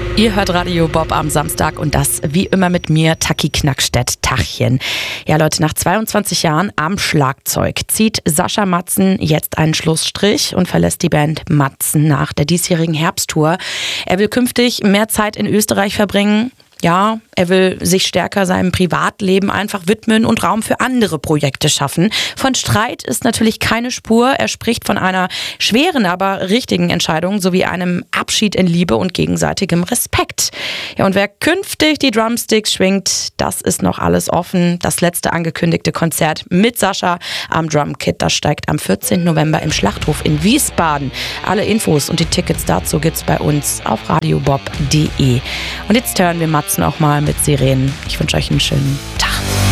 Ihr hört Radio Bob am Samstag und das wie immer mit mir, Taki Knackstedt. Tachchen. Ja Leute, nach 22 Jahren am Schlagzeug zieht Sascha Matzen jetzt einen Schlussstrich und verlässt die Band Matzen nach der diesjährigen Herbsttour. Er will künftig mehr Zeit in Österreich verbringen. Ja, er will sich stärker seinem Privatleben einfach widmen und Raum für andere Projekte schaffen. Von Streit ist natürlich keine Spur. Er spricht von einer schweren, aber richtigen Entscheidung sowie einem Abschied in Liebe und gegenseitigem Respekt. Ja, und wer künftig die Drumsticks schwingt, das ist noch alles offen. Das letzte angekündigte Konzert mit Sascha am Drumkit, das steigt am 14. November im Schlachthof in Wiesbaden. Alle Infos und die Tickets dazu gibt's bei uns auf radiobob.de. Und jetzt hören wir Matzen auch mal mit Sirenen. Ich wünsche euch einen schönen Tag.